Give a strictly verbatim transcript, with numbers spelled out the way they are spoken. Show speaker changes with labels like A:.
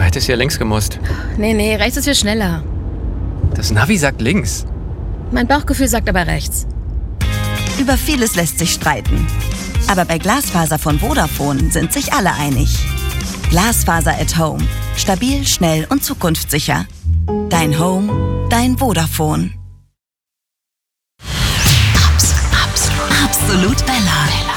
A: hättest ja links gemusst.
B: Nee, nee, rechts ist viel schneller.
A: Das Navi sagt links.
B: Mein Bauchgefühl sagt aber rechts.
C: Über vieles lässt sich streiten. Aber bei Glasfaser von Vodafone sind sich alle einig. Glasfaser at Home. Stabil, schnell und zukunftssicher. Dein Home, dein Vodafone. Absolut, absolut, absolut Bella.